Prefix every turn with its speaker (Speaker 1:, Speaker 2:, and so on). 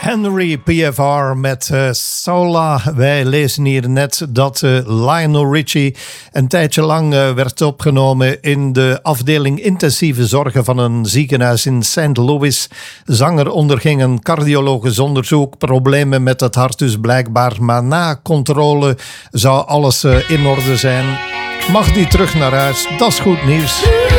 Speaker 1: Henry PFR met Sola. Wij lezen hier net dat Lionel Richie een tijdje lang werd opgenomen in de afdeling intensieve zorgen van een ziekenhuis in St. Louis. De zanger onderging een cardiologisch onderzoek, problemen met het hart dus blijkbaar, maar na controle zou alles in orde zijn. Mag die terug naar huis, dat is goed nieuws.